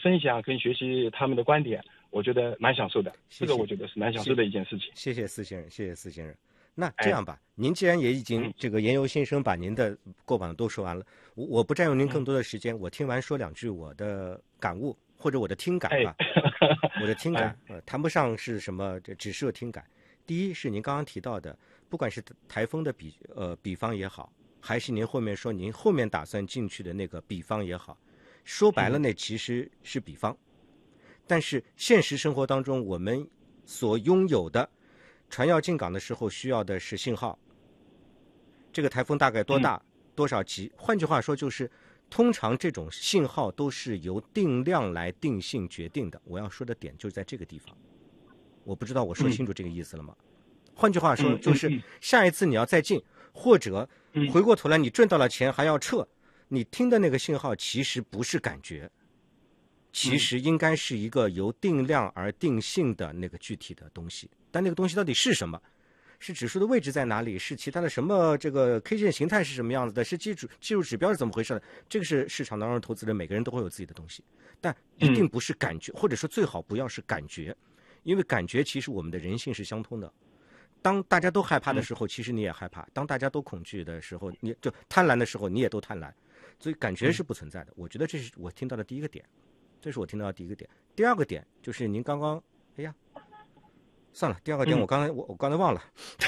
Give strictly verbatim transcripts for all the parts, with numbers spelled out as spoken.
分享跟学习他们的观点，我觉得蛮享受的。 谢谢， 这个我觉得是蛮享受的一件事情。 谢谢司先生，谢谢司先生。那这样吧，哎、您既然也已经这个言由心生把您的过往都说完了，我我不占用您更多的时间，嗯、我听完说两句我的感悟或者我的听感吧。哎、我的听感呃谈不上是什么，这只是听感。第一是您刚刚提到的，不管是台风的比呃比方也好，还是您后面说您后面打算进去的那个比方也好，说白了那其实是比方，嗯、但是现实生活当中我们所拥有的。船要进港的时候需要的是信号，这个台风大概多大、嗯、多少级？换句话说，就是通常这种信号都是由定量来定性决定的。我要说的点就是在这个地方，我不知道我说清楚这个意思了吗？嗯、换句话说，就是下一次你要再进，或者回过头来你挣到了钱还要撤，你听的那个信号其实不是感觉，其实应该是一个由定量而定性的那个具体的东西。但那个东西到底是什么？是指数的位置在哪里？是其他的什么？这个 K 线形态是什么样子的？是技术技术指标是怎么回事的？这个是市场当中投资人每个人都会有自己的东西，但一定不是感觉，嗯、或者说最好不要是感觉，因为感觉其实我们的人性是相通的。当大家都害怕的时候，其实你也害怕；当大家都恐惧的时候，你就贪婪的时候，你也都贪婪。所以感觉是不存在的。我觉得这是我听到的第一个点，这是我听到的第一个点。第二个点就是您刚刚，哎呀。算了，第二个点我刚才、嗯、我我刚才忘了。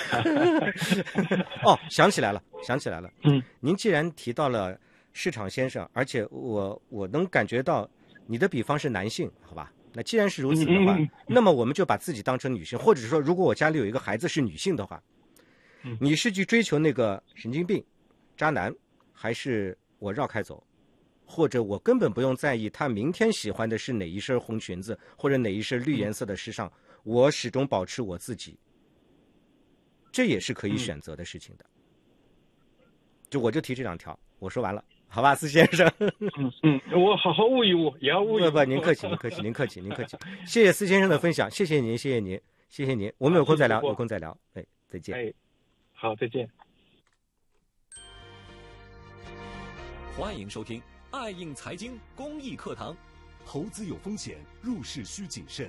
哦，想起来了，想起来了。嗯，您既然提到了市场先生，而且我我能感觉到你的比方是男性，好吧？那既然是如此的话，嗯、那么我们就把自己当成女性，或者说，如果我家里有一个孩子是女性的话，嗯、你是去追求那个神经病、渣男，还是我绕开走？或者我根本不用在意他明天喜欢的是哪一身红裙子，或者哪一身绿颜色的时尚。嗯，我始终保持我自己，这也是可以选择的事情的。嗯、就我就提这两条，我说完了，好吧，司先生。 嗯嗯，我好好悟一悟，也要悟一悟。 不不，您客气，您客气，您客气，您客气。谢谢司先生的分享，谢谢您，谢谢您，谢谢您。我们有空再聊，有空再聊。哎，再见。 哎，好，再见。 欢迎收听爱映财经公益课堂。 投资有风险，入市需谨慎。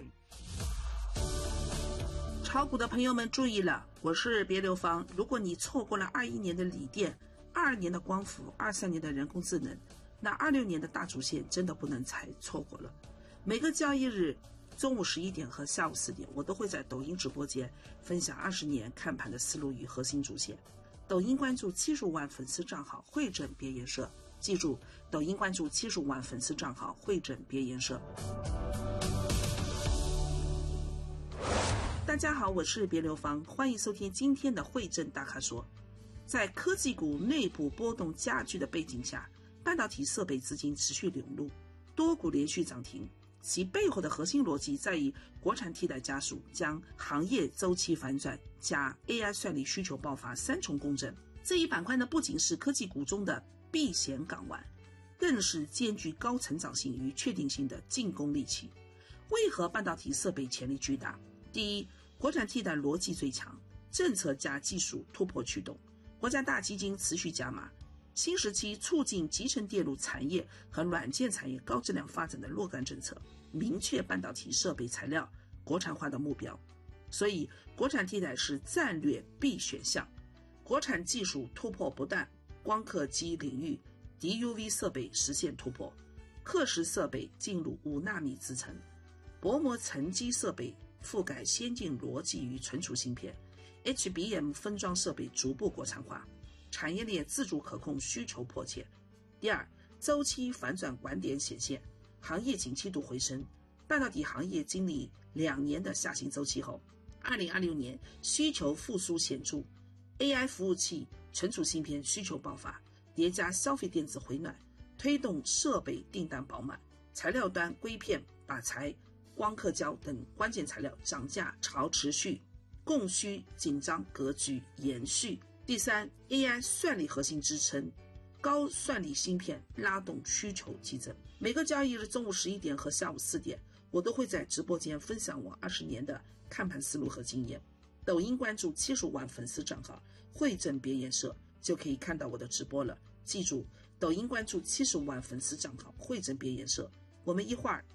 炒股的朋友们注意了，我是别流芳。如果你错过了二一年的锂电、二二年的光伏、二三年的人工智能，那二六年的大主线真的不能再错过了。每个交易日中午十一点和下午四点，我都会在抖音直播间分享二十年看盘的思路与核心主线。抖音关注七十五万粉丝账号汇整别研社，记住，抖音关注七十五万粉丝账号汇整别研社。大家好，我是别流芳，欢迎收听今天的汇整大咖说。在科技股内部波动加剧的背景下，半导体设备资金持续涌入，多股连续涨停，其背后的核心逻辑在于国产替代加速，将行业周期反转加 A I 算力需求爆发三重共振。这一板块呢，不仅是科技股中的避险港湾，更是兼具高成长性与确定性的进攻利器。为何半导体设备潜力巨大？第一，国产替代逻辑最强，政策加技术突破驱动，国家大基金持续加码，新时期促进集成电路产业和软件产业高质量发展的若干政策，明确半导体设备材料国产化的目标。所以国产替代是战略必选项。国产技术突破不断，光刻机领域 D U V 设备实现突破，刻蚀设备进入五纳米制程，薄膜沉积设备覆盖先进逻辑与存储芯片， H B M 分装设备逐步国产化，产业链自主可控需求迫切。第二，周期反转拐点显现，行业景气度回升。半导体行业经历两年的下行周期后，二零二六年需求复苏显著， A I 服务器、存储芯片需求爆发，叠加消费电子回暖，推动设备订单饱满，材料端硅片、靶材、光刻胶等关键材料涨价潮持续，供需紧张格局延续。第三， A I 算力核心支撑，高算力芯片拉动需求激增。每个交易日中午十一点和下午四点，我都会在直播间分享我二十年的看盘思路和经验。抖音关注七十五万粉丝账号汇整别研社就可以看到我的直播了。记住，抖音关注七十五万粉丝账号汇整别研社，我们一会儿